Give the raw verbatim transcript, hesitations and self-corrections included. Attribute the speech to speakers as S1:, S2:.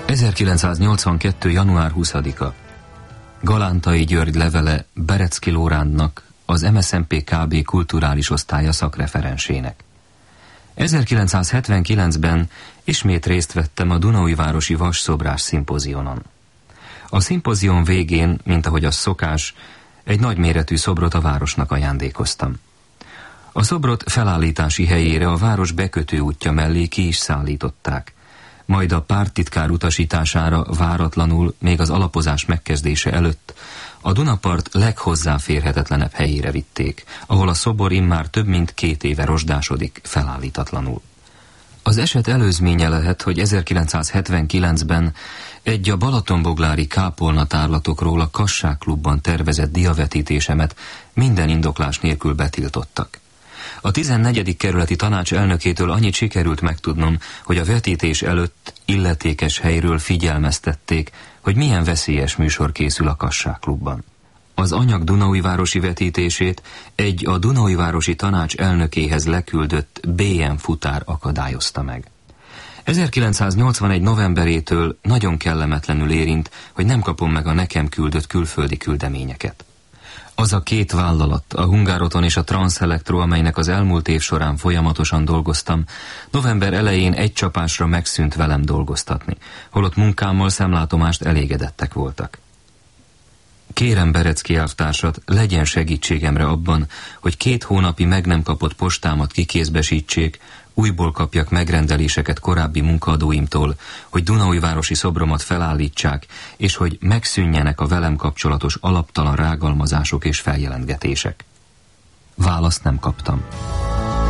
S1: ezerkilencszáznyolcvankettő. január huszadika. Galántai György levele Berecki Lórándnak, az em es zé em pé K B kulturális osztálya szakreferensének. ezerkilencszázhetvenkilencben ismét részt vettem a Dunaújvárosi Vasszobrás szimpozionon. A szimpozion végén, mint ahogy az szokás, egy nagyméretű szobrot a városnak ajándékoztam. A szobrot felállítási helyére a város bekötő útja mellé ki is szállították. Majd a párttitkár utasítására váratlanul, még az alapozás megkezdése előtt a Dunapart leghozzáférhetetlenebb helyére vitték, ahol a szobor immár több mint két éve rozsdásodik felállítatlanul. Az eset előzménye lehet, hogy ezerkilencszázhetvenkilencben egy a balatonboglári kápolnatárlatokról a Kassák klubban tervezett diavetítésemet minden indoklás nélkül betiltottak. A tizennegyedik kerületi tanács elnökétől annyit sikerült megtudnom, hogy a vetítés előtt illetékes helyről figyelmeztették, hogy milyen veszélyes műsor készül a Kassák klubban. Az anyag dunaújvárosi vetítését egy a Dunaújvárosi tanács elnökéhez leküldött bé em futár akadályozta meg. ezerkilencszáznyolcvanegy novemberétől nagyon kellemetlenül érint, hogy nem kapom meg a nekem küldött külföldi küldeményeket. Az a két vállalat, a Hungároton és a Transzelektro, amelynek az elmúlt év során folyamatosan dolgoztam, november elején egy csapásra megszűnt velem dolgoztatni, holott munkámmal szemlátomást elégedettek voltak. Kérem Berecki elvtársat, legyen segítségemre abban, hogy két hónapi meg nem kapott postámat kikézbesítsék, újból kapjak megrendeléseket korábbi munkaadóimtól, hogy Dunaújvárosi szobromat felállítsák, és hogy megszűnjenek a velem kapcsolatos alaptalan rágalmazások és feljelentgetések. Választ nem kaptam.